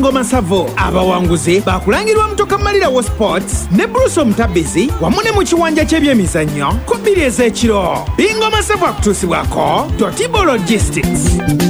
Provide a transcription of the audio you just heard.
Bingo Masavo. Abawanguzi bakulangirwa Mutoka Malirawo Sports ne Bruce Omutabbizi wamu ne mu kiwanja ky'ebyemizannyo ku 2 ez'ekiro. Bingo Masavo akutuusibwako Totibo Logistics.